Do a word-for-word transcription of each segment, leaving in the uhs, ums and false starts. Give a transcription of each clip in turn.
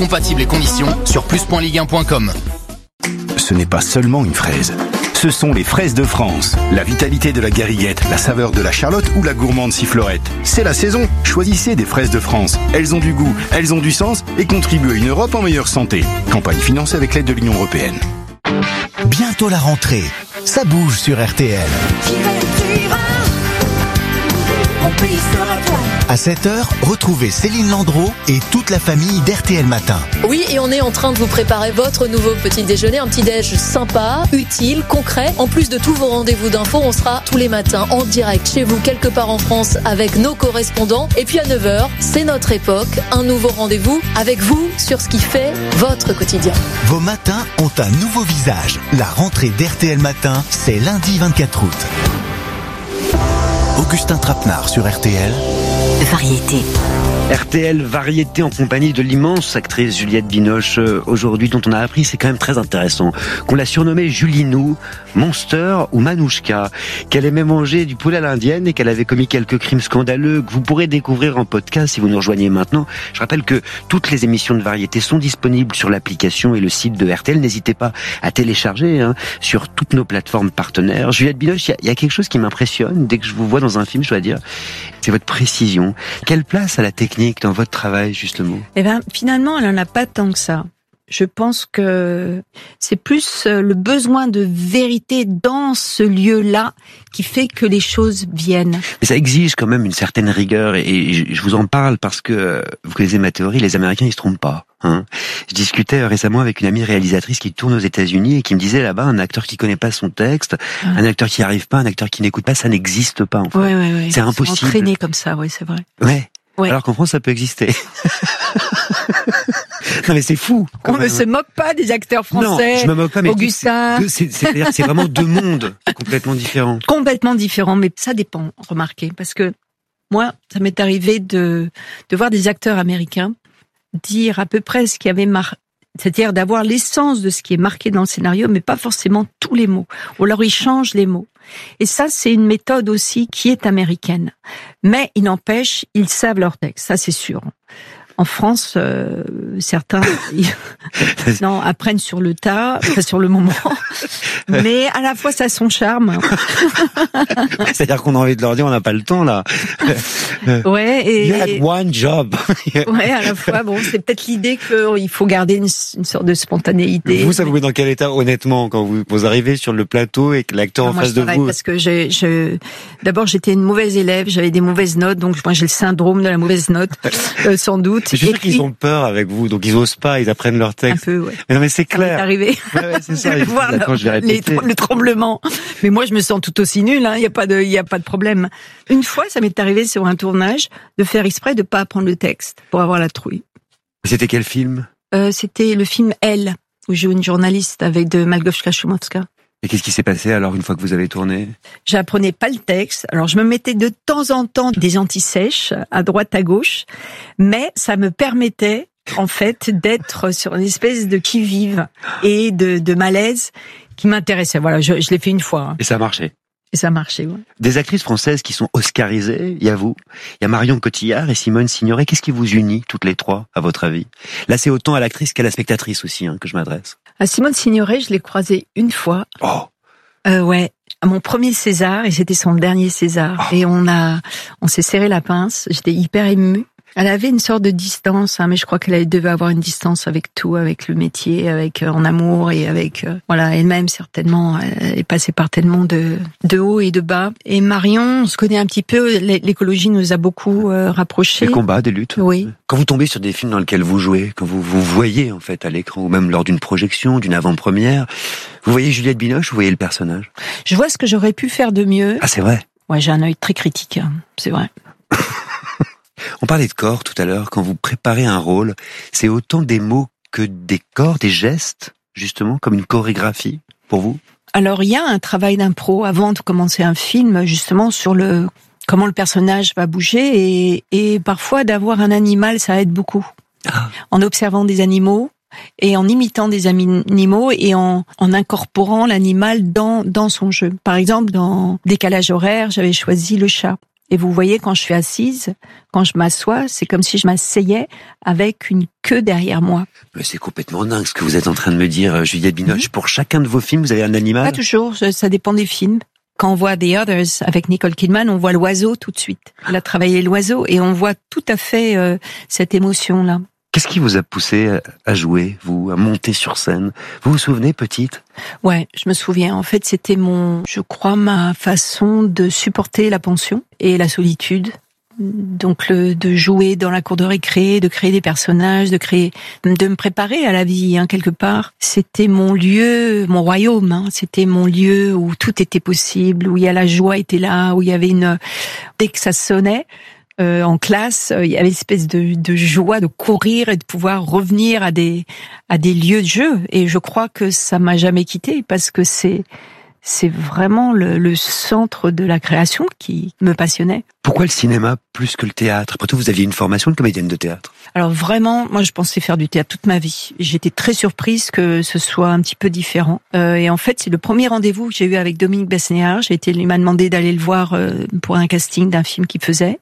compatibles et conditions sur plus point ligue un point com. Ce n'est pas seulement une fraise. Ce sont les fraises de France. La vitalité de la gariguette, la saveur de la charlotte ou la gourmande sifflorette. C'est la saison. Choisissez des fraises de France. Elles ont du goût, elles ont du sens et contribuent à une Europe en meilleure santé. Campagne financée avec l'aide de l'Union européenne. Bientôt la rentrée. Ça bouge sur R T L. À sept heures, retrouvez Céline Landreau et toute la famille d'R T L Matin. Oui, et on est en train de vous préparer votre nouveau petit déjeuner, un petit déj sympa, utile, concret. En plus de tous vos rendez-vous d'infos, on sera tous les matins en direct chez vous, quelque part en France, avec nos correspondants. Et puis à neuf heures, c'est notre époque, un nouveau rendez-vous avec vous sur ce qui fait votre quotidien. Vos matins ont un nouveau visage. La rentrée d'R T L Matin, c'est lundi vingt-quatre août. Augustin Trapenard sur R T L. Variété. R T L Variété en compagnie de l'immense actrice Juliette Binoche aujourd'hui, dont on a appris, c'est quand même très intéressant, qu'on l'a surnommée Julinou, Monster ou Manouchka, qu'elle aimait manger du poulet à l'indienne et qu'elle avait commis quelques crimes scandaleux que vous pourrez découvrir en podcast si vous nous rejoignez maintenant. Je rappelle que toutes les émissions de Variété sont disponibles sur l'application et le site de R T L. N'hésitez pas à télécharger hein, sur toutes nos plateformes partenaires. Juliette Binoche, il y, y a quelque chose qui m'impressionne dès que je vous vois dans un film, je dois dire, c'est votre précision. Quelle place a la technique dans votre travail, justement ? Eh ben, finalement, elle en a pas tant que ça. Je pense que c'est plus le besoin de vérité dans ce lieu-là qui fait que les choses viennent. Mais ça exige quand même une certaine rigueur et je vous en parle parce que vous connaissez ma théorie, les Américains ils se trompent pas. Hein. Je discutais récemment avec une amie réalisatrice qui tourne aux États-Unis et qui me disait là-bas un acteur qui connaît pas son texte, ah. un acteur qui n'y arrive pas, un acteur qui n'écoute pas, ça n'existe pas en fait. Ouais, ouais, ouais. C'est impossible. Entraîné comme ça, oui, c'est vrai. Ouais. Ouais. Alors qu'en France, ça peut exister. Non mais c'est fou. On ne se moque pas des acteurs français. Non, je me moque pas. Mais Augustin. C'est, c'est, c'est, c'est vraiment deux mondes complètement différents. Complètement différents, mais ça dépend. Remarquez, parce que moi, ça m'est arrivé de de voir des acteurs américains dire à peu près ce qui avait marqué. C'est-à-dire d'avoir l'essence de ce qui est marqué dans le scénario, mais pas forcément tous les mots. Ou alors ils changent les mots. Et ça, c'est une méthode aussi qui est américaine. Mais il n'empêche, ils savent leur texte, ça c'est sûr. En France, euh, certains non, apprennent sur le tas, enfin sur le moment, mais à la fois ça a son charme. C'est-à-dire qu'on a envie de leur dire on n'a pas le temps là. Ouais. Et, you had one job. Ouais, à la fois bon, c'est peut-être l'idée qu'il faut garder une, une sorte de spontanéité. Vous, ça vous met dans quel état honnêtement quand vous, vous arrivez sur le plateau et que l'acteur non, en moi, face de vous? Parce que j'ai, je, d'abord j'étais une mauvaise élève, j'avais des mauvaises notes, donc moi j'ai le syndrome de la mauvaise note, euh, sans doute. Je suis sûr qu'ils ont peur avec vous, donc ils osent pas, ils apprennent leur texte. Un peu, ouais. Mais non, mais c'est clair. Ça m'est arrivé. Ouais, ouais, c'est ça. De voir Attends, je vais répéter. Les, le tremblement. Mais moi, je me sens tout aussi nulle, hein. Il y a pas de, il y a pas de problème. Une fois, ça m'est arrivé sur un tournage de faire exprès de pas apprendre le texte pour avoir la trouille. C'était quel film? Euh, c'était le film Elle, où je joue une journaliste avec de Malgorzata Szumowska. Et qu'est-ce qui s'est passé alors une fois que vous avez tourné? J'apprenais pas le texte. Alors je me mettais de temps en temps des anti-sèches à droite à gauche, mais ça me permettait en fait d'être sur une espèce de qui-vive et de, de malaise qui m'intéressait. Voilà, je, je l'ai fait une fois. Hein. Et ça a marché. Et ça a marché, ouais. Des actrices françaises qui sont oscarisées, il y a vous, il y a Marion Cotillard et Simone Signoret. Qu'est-ce qui vous unit toutes les trois, à votre avis? Là, c'est autant à l'actrice qu'à la spectatrice aussi hein, que je m'adresse. À Simone Signoret, je l'ai croisée une fois. Oh. Euh, ouais, à mon premier César et c'était son dernier César. Oh. Et on a, on s'est serré la pince. J'étais hyper émue. Elle avait une sorte de distance, hein, mais je crois qu'elle devait avoir une distance avec tout, avec le métier, avec euh, en amour et avec euh, voilà elle-même certainement. Elle est passée par tellement de de hauts et de bas. Et Marion, on se connaît un petit peu. L'écologie nous a beaucoup euh, rapprochés. Des combats, des luttes. Oui. Quand vous tombez sur des films dans lesquels vous jouez, quand vous vous voyez en fait à l'écran, ou même lors d'une projection, d'une avant-première, vous voyez Juliette Binoche, vous voyez le personnage. Je vois ce que j'aurais pu faire de mieux. Ah c'est vrai. Ouais, j'ai un œil très critique, hein, c'est vrai. On parlait de corps tout à l'heure. Quand vous préparez un rôle, c'est autant des mots que des corps, des gestes, justement, comme une chorégraphie pour vous? Alors, il y a un travail d'impro avant de commencer un film, justement, sur le comment le personnage va bouger et, et parfois d'avoir un animal, ça aide beaucoup. Ah. En observant des animaux et en imitant des animaux et en, en incorporant l'animal dans, dans son jeu. Par exemple, dans Décalage horaire, j'avais choisi le chat. Et vous voyez, quand je suis assise, quand je m'assois, c'est comme si je m'asseyais avec une queue derrière moi. Mais c'est complètement dingue ce que vous êtes en train de me dire, Juliette Binoche. Mmh. Pour chacun de vos films, vous avez un animal? Pas toujours, ça dépend des films. Quand on voit The Others avec Nicole Kidman, on voit l'oiseau tout de suite. Elle a travaillé l'oiseau et on voit tout à fait euh, cette émotion-là. Qu'est-ce qui vous a poussé à jouer, vous, à monter sur scène? Vous vous souvenez, petite? Ouais, je me souviens. En fait, c'était mon, je crois, ma façon de supporter la pension et la solitude. Donc, le, de jouer dans la cour de récré, de créer des personnages, de créer, de me préparer à la vie, hein, quelque part. C'était mon lieu, mon royaume. Hein. C'était mon lieu où tout était possible, où il y a la joie était là, où il y avait une, dès que ça sonnait. Euh, en classe, euh, il y avait une espèce de, de joie de courir et de pouvoir revenir à des à des lieux de jeu. Et je crois que ça m'a jamais quitté parce que c'est c'est vraiment le, le centre de la création qui me passionnait. Pourquoi le cinéma plus que le théâtre? Après tout, vous aviez une formation de comédienne de théâtre. Alors vraiment, moi je pensais faire du théâtre toute ma vie. J'étais très surprise que ce soit un petit peu différent. Euh, et en fait, c'est le premier rendez-vous que j'ai eu avec Dominique Besnéard. J'ai été, il m'a demandé d'aller le voir euh, pour un casting d'un film qu'il faisait.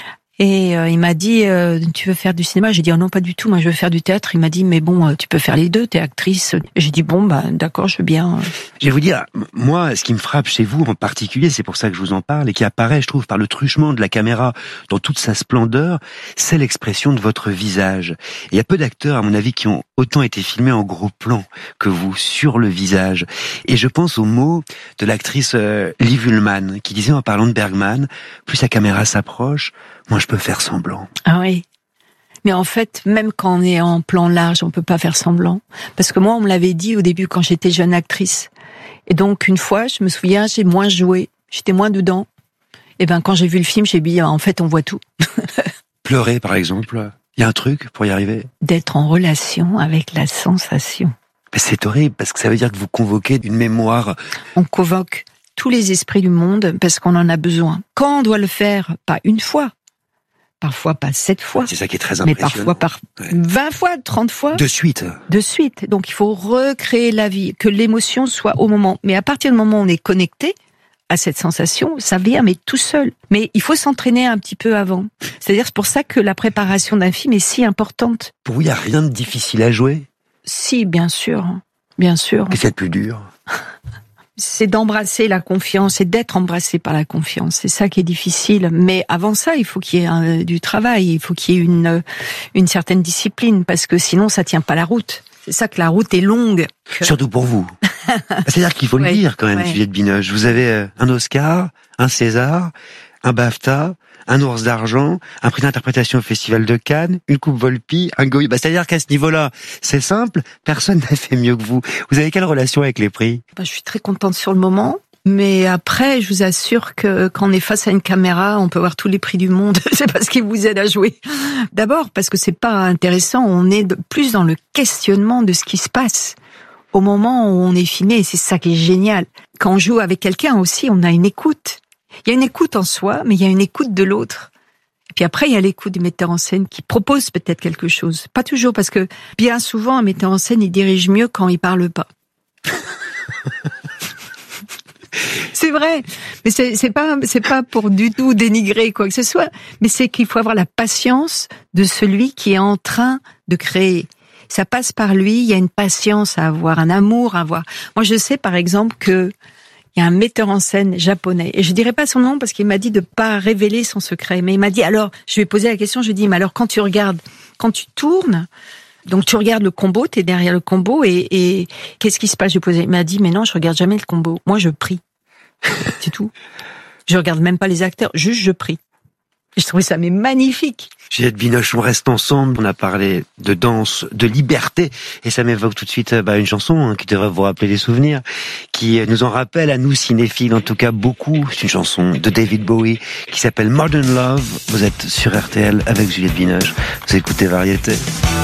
Et euh, il m'a dit, euh, tu veux faire du cinéma? J'ai dit, oh non, pas du tout, moi je veux faire du théâtre. Il m'a dit, mais bon, euh, tu peux faire les deux, t'es actrice. Et j'ai dit, bon, bah d'accord, je veux bien. Je vais vous dire, moi, ce qui me frappe chez vous en particulier, c'est pour ça que je vous en parle, et qui apparaît, je trouve, par le truchement de la caméra dans toute sa splendeur, c'est l'expression de votre visage. Et il y a peu d'acteurs, à mon avis, qui ont autant été filmés en gros plan que vous, sur le visage. Et je pense aux mots de l'actrice euh, Liv Ullmann, qui disait en parlant de Bergman, plus la caméra s'approche, moi je peux faire semblant. Ah oui. Mais en fait, même quand on est en plan large, on peut pas faire semblant. Parce que moi, on me l'avait dit au début quand j'étais jeune actrice. Et donc, une fois, je me souviens, j'ai moins joué. J'étais moins dedans. Et ben, quand j'ai vu le film, j'ai dit, en fait, on voit tout. Pleurer, par exemple. Il y a un truc pour y arriver? D'être en relation avec la sensation. Mais c'est horrible, parce que ça veut dire que vous convoquez une mémoire. On convoque tous les esprits du monde parce qu'on en a besoin. Quand on doit le faire, pas une fois, parfois pas sept fois. C'est ça qui est très impressionnant. Mais parfois par ouais. vingt fois, trente fois. De suite. De suite. Donc il faut recréer la vie, que l'émotion soit au moment. Mais à partir du moment où on est connecté à cette sensation, ça vient, mais tout seul. Mais il faut s'entraîner un petit peu avant. C'est-à-dire, c'est pour ça que la préparation d'un film est si importante. Pour vous, il n'y a rien de difficile à jouer? Si, bien sûr. Bien sûr. Qu'est-ce qu'il y a de plus dur? C'est d'embrasser la confiance et d'être embrassé par la confiance. C'est ça qui est difficile. Mais avant ça, il faut qu'il y ait un, du travail, il faut qu'il y ait une, une certaine discipline, parce que sinon, ça tient pas la route. C'est ça que la route est longue. Que... Surtout pour vous. C'est-à-dire qu'il faut le ouais, dire quand même, ouais. Juliette Binoche. Vous avez un Oscar, un César, un BAFTA, un Ours d'argent, un prix d'interprétation au Festival de Cannes, une coupe Volpi, un Goya. Bah, c'est-à-dire qu'à ce niveau-là, c'est simple, personne n'a fait mieux que vous. Vous avez quelle relation avec les prix? Bah, je suis très contente sur le moment. Mais après, je vous assure que quand on est face à une caméra, on peut avoir tous les prix du monde. C'est pas ce qui vous aide à jouer. D'abord, parce que c'est pas intéressant. On est de, plus dans le questionnement de ce qui se passe au moment où on est filmé. Et c'est ça qui est génial. Quand on joue avec quelqu'un aussi, on a une écoute. Il y a une écoute en soi, mais il y a une écoute de l'autre. Et puis après, il y a l'écoute du metteur en scène qui propose peut-être quelque chose. Pas toujours, parce que bien souvent, un metteur en scène, il dirige mieux quand il parle pas. C'est vrai, mais c'est, c'est pas, c'est pas pour du tout dénigrer quoi que ce soit, mais c'est qu'il faut avoir la patience de celui qui est en train de créer. Ça passe par lui, il y a une patience à avoir, un amour à avoir. Moi, je sais par exemple que il y a un metteur en scène japonais, et je dirais pas son nom parce qu'il m'a dit de pas révéler son secret, mais il m'a dit alors, je lui ai posé la question, je lui ai dit, mais alors quand tu regardes, quand tu tournes, donc tu regardes le combo, t'es derrière le combo, et, et qu'est-ce qui se passe? Je lui ai posé, il m'a dit, mais non, je regarde jamais le combo, moi je prie. C'est tout. Je regarde même pas les acteurs, juste je prie. Je trouvais ça mais magnifique. Juliette Binoche, on reste ensemble. On a parlé de danse, de liberté, et ça m'évoque tout de suite bah, une chanson hein, qui devrait vous rappeler des souvenirs, qui nous en rappelle à nous cinéphiles, en tout cas beaucoup. C'est une chanson de David Bowie qui s'appelle Modern Love. Vous êtes sur R T L avec Juliette Binoche. Vous écoutez Variété.